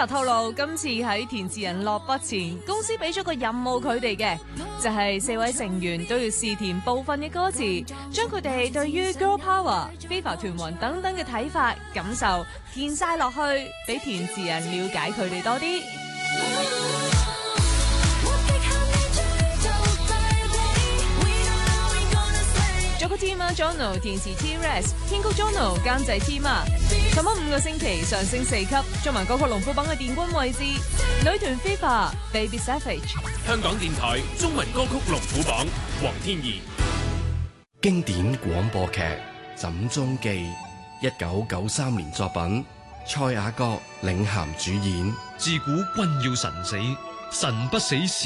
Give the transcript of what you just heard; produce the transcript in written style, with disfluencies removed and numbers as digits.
FIFA 透露，今次喺填詞人落筆前，公司俾咗個任務佢哋嘅，就係4位成員都要試填部分嘅歌詞，將佢哋對於 Girl Power、FIFA 團魂等等嘅睇法、感受填晒落去，俾填詞人了解佢哋多啲。做個 team 啊 ，Jono 填詞 T-Rex， 編曲 Jono 監製 team 啊。咁樣5個星期上升4級，中文歌曲龍虎榜嘅殿軍位置。女團 FIFA Baby Savage。 香港電台中文歌曲龍虎榜，黃天怡。 經典廣播劇《枕中記》，1993年作品，蔡雅閣領銜主演。 自古君要神死，神不死時。